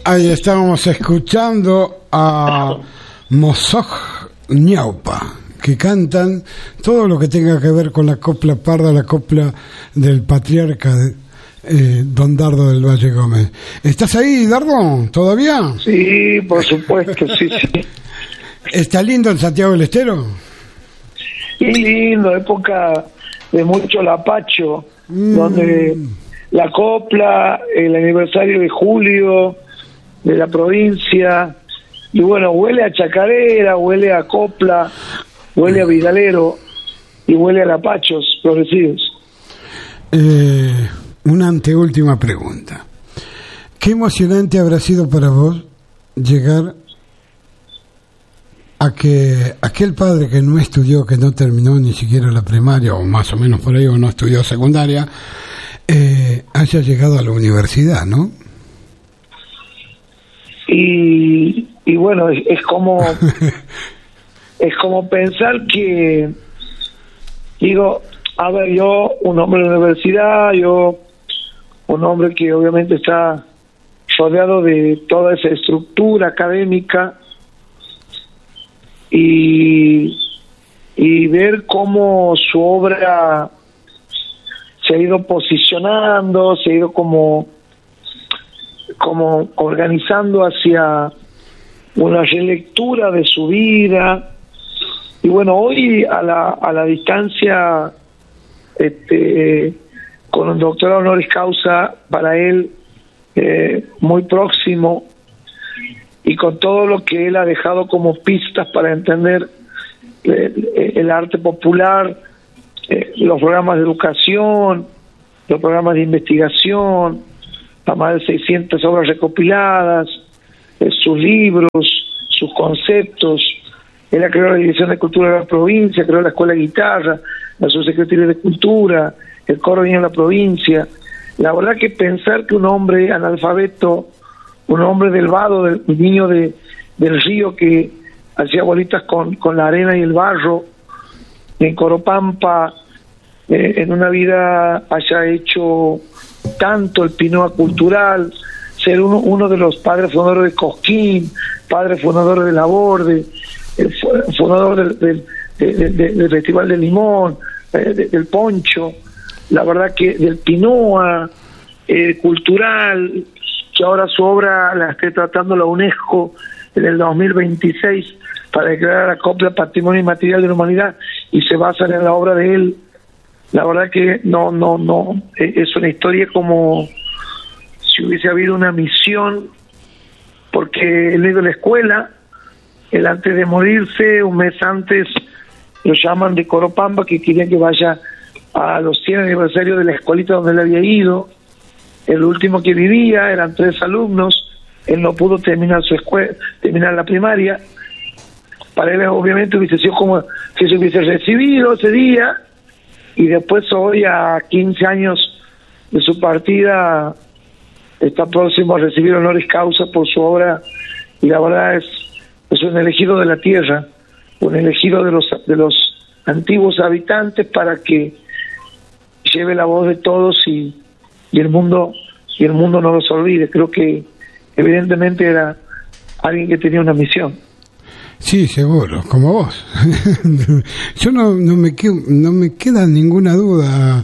Ahí estábamos escuchando a Mosoj Ñaupa, que cantan todo lo que tenga que ver con la copla parda, la copla del patriarca Don Dardo del Valle Gómez. ¿Estás ahí, Dardo? ¿Todavía? Sí, por supuesto, sí. ¿Está lindo en Santiago del Estero? Y lindo, época de mucho lapacho, donde la copla, el aniversario de julio de la provincia, y bueno, huele a chacarera, huele a copla, huele a vidalero y huele a lapachos florecidos. Una anteúltima pregunta. ¿Qué emocionante habrá sido para vos llegar a que aquel padre que no estudió, que no terminó ni siquiera la primaria, o más o menos por ahí, o no estudió secundaria, haya llegado a la universidad, ¿no? Y bueno, es como es como pensar que, digo, a ver, yo, un hombre de la universidad, un hombre que obviamente está rodeado de toda esa estructura académica, y ver cómo su obra se ha ido posicionando, se ha ido como organizando hacia una relectura de su vida. Y bueno, hoy a la distancia, con un doctorado honoris causa para él, muy próximo, y con todo lo que él ha dejado como pistas para entender el arte popular, los programas de educación, los programas de investigación, las más de 600 obras recopiladas, sus libros, sus conceptos. Él ha creado la Dirección de Cultura de la provincia, creó la Escuela de Guitarra, la Subsecretaría de Cultura, el Coro de la provincia. La verdad que pensar que un hombre analfabeto, un hombre del vado, un niño del río que hacía bolitas con la arena y el barro, en Coropampa, en una vida haya hecho tanto el Pinoa cultural, ser uno de los padres fundadores de Cosquín, padre fundador de Laborde, el fundador del Festival de Limón, del Poncho, la verdad que del Pinoa cultural, que ahora su obra la esté tratando la UNESCO en el 2026 para declarar la copla Patrimonio Inmaterial de la Humanidad, y se basan en la obra de él. La verdad que no es una historia como si hubiese habido una misión, porque él ha ido a la escuela, él antes de morirse, un mes antes, lo llaman de Coropampa, que querían que vaya a los 100 aniversarios de la escuelita donde él había ido. El último que vivía, eran 3 alumnos, él no pudo terminar su escuela, terminar la primaria. Para él obviamente hubiese sido como si se hubiese recibido ese día, y después hoy, a 15 años de su partida, está próximo a recibir honoris causa por su obra, y la verdad es un elegido de la tierra, un elegido de los antiguos habitantes, para que lleve la voz de todos y el mundo no los olvide. Creo que evidentemente era alguien que tenía una misión. Sí, seguro, como vos. Yo no me queda ninguna duda.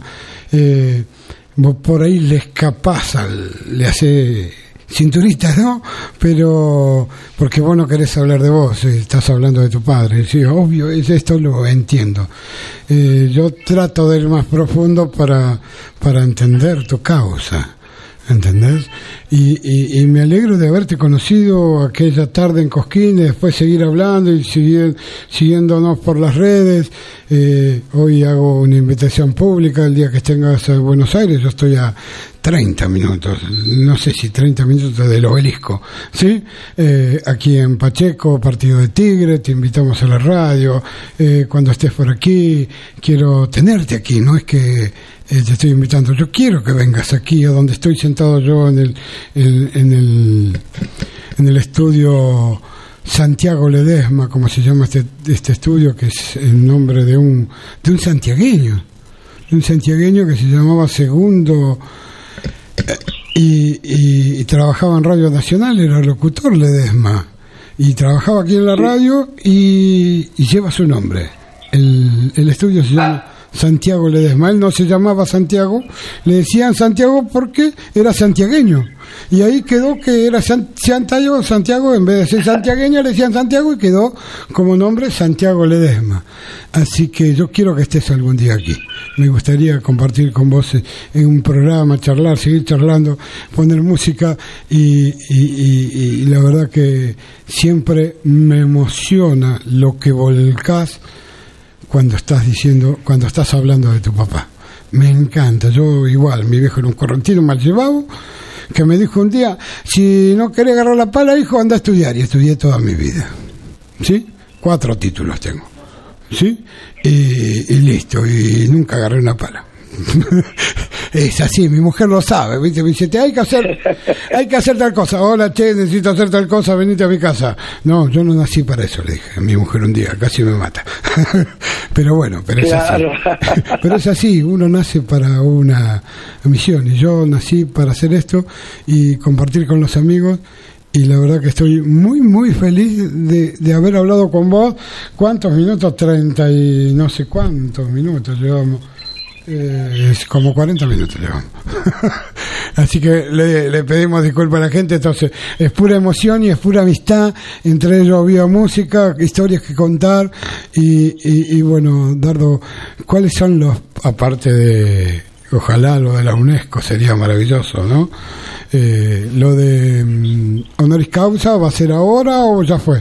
Vos por ahí le escapás, le hace cinturitas, ¿no? Pero porque vos no querés hablar de vos, estás hablando de tu padre. Sí, obvio, esto lo entiendo. Yo trato de ir más profundo para entender tu causa, ¿entendés? Y me alegro de haberte conocido aquella tarde en Cosquín, y después seguir hablando y siguiéndonos por las redes. Hoy hago una invitación pública el día que estés en Buenos Aires. Yo estoy a 30 minutos, no sé si 30 minutos del Obelisco, ¿sí? Aquí en Pacheco, Partido de Tigre, te invitamos a la radio. Cuando estés por aquí, quiero tenerte aquí, no es que te estoy invitando, yo quiero que vengas aquí a donde estoy sentado yo en el estudio Santiago Ledesma, como se llama este estudio, que es el nombre de un santiagueño que se llamaba Segundo, y trabajaba en Radio Nacional, era locutor Ledesma, y trabajaba aquí en la radio y lleva su nombre. El estudio se llama Santiago Ledesma. Él no se llamaba Santiago, le decían Santiago porque era santiagueño, y ahí quedó que era Santiago, en vez de ser santiagueño le decían Santiago y quedó como nombre Santiago Ledesma. Así que yo quiero que estés algún día aquí, me gustaría compartir con vos en un programa, charlar, seguir charlando, poner música y la verdad que siempre me emociona lo que volcás cuando estás hablando de tu papá. Me encanta. Yo igual, mi viejo era un correntino mal llevado, que me dijo un día, si no querés agarrar la pala, hijo, anda a estudiar. Y estudié toda mi vida, ¿sí? 4 títulos tengo, ¿sí? Y listo, y nunca agarré una pala. Es así, mi mujer lo sabe, ¿viste? Me dice, hay que hacer tal cosa. Hola, che, necesito hacer tal cosa, venite a mi casa. No, yo no nací para eso, le dije a mi mujer un día, casi me mata. Pero bueno, pero claro. Es así. Pero es así, uno nace para una misión, y yo nací para hacer esto y compartir con los amigos. Y la verdad que estoy muy, muy feliz de haber hablado con vos. ¿Cuántos minutos? 30 y no sé cuántos minutos llevamos. Como 40 minutos llevamos. Así que le pedimos disculpas a la gente. Entonces es pura emoción y es pura amistad. Entre ellos había música, historias que contar y bueno, Dardo, ¿cuáles son los, aparte de, ojalá lo de la UNESCO sería maravilloso, ¿no? Lo de honoris causa, ¿va a ser ahora o ya fue?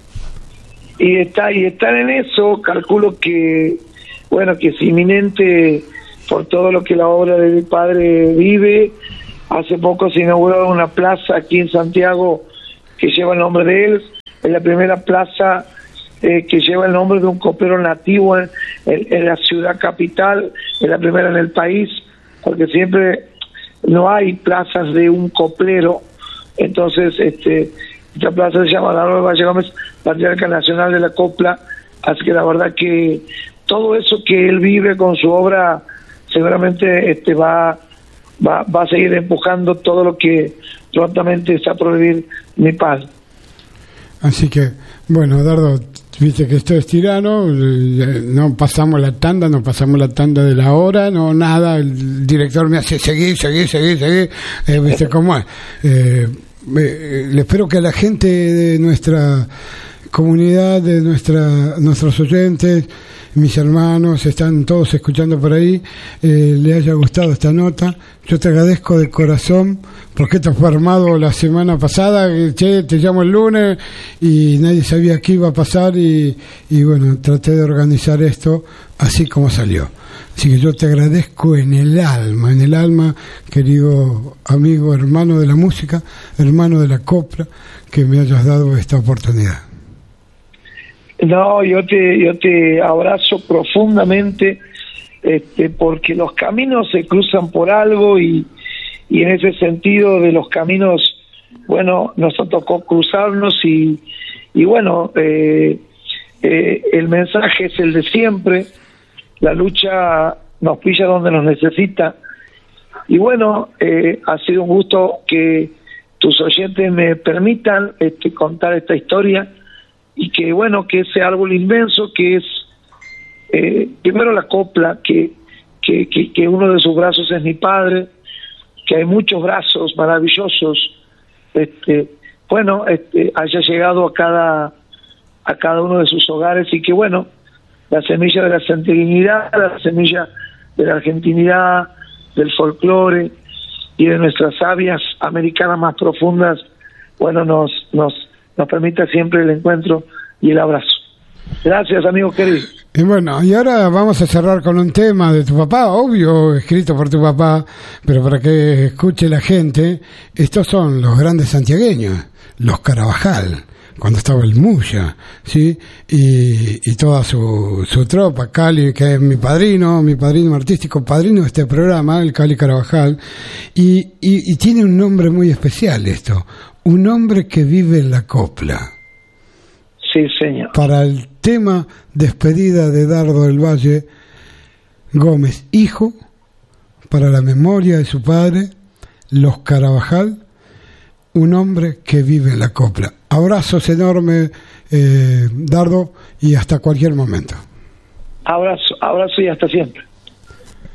Y están en eso. Calculo que bueno, que es inminente por todo lo que la obra de mi padre vive. Hace poco se inauguró una plaza aquí en Santiago que lleva el nombre de él. Es la primera plaza que lleva el nombre de un copero nativo en la ciudad capital. Es la primera en el país, porque siempre no hay plazas de un coplero. Entonces esta plaza se llama la Nueva Valle Gómez, Patriarca Nacional de la Copla. Así que la verdad que todo eso que él vive con su obra seguramente va a seguir empujando todo lo que prontamente está por vivir mi padre. Así que, bueno, Dardo, viste que esto es tirano, no pasamos la tanda de la hora, no nada, el director me hace seguir, viste cómo es. Le espero que a la gente de nuestra comunidad, de nuestros oyentes, mis hermanos, están todos escuchando por ahí, le haya gustado esta nota. Yo te agradezco de corazón, porque esto fue armado la semana pasada, che, te llamo el lunes y nadie sabía qué iba a pasar y bueno, traté de organizar esto así como salió. Así que yo te agradezco en el alma, querido amigo, hermano de la música, hermano de la copla, que me hayas dado esta oportunidad. No, yo te abrazo profundamente, porque los caminos se cruzan por algo y en ese sentido de los caminos, bueno, nos tocó cruzarnos y bueno, el mensaje es el de siempre. La lucha nos pilla donde nos necesita y bueno, ha sido un gusto que tus oyentes me permitan contar esta historia. Y que bueno, que ese árbol inmenso que es primero la copla, que uno de sus brazos es mi padre, que hay muchos brazos maravillosos, bueno, haya llegado a cada uno de sus hogares y que bueno, la semilla de la santiaguinidad, la semilla de la argentinidad, del folclore y de nuestras sabias americanas más profundas, bueno, nos permita siempre el encuentro y el abrazo. Gracias, amigo querido. Y bueno, y ahora vamos a cerrar con un tema de tu papá, obvio, escrito por tu papá, pero para que escuche la gente, estos son los grandes santiagueños, los Carabajal, cuando estaba el Muya, ¿sí? Y toda su tropa, Cali, que es mi padrino artístico, padrino de este programa, el Cali Carabajal, y tiene un nombre muy especial esto, un hombre que vive en la copla. Sí, señor. Para el tema despedida de Dardo del Valle Gómez, hijo, para la memoria de su padre, los Carabajal, un hombre que vive en la copla. Abrazos enormes, Dardo, y hasta cualquier momento. Abrazo y hasta siempre.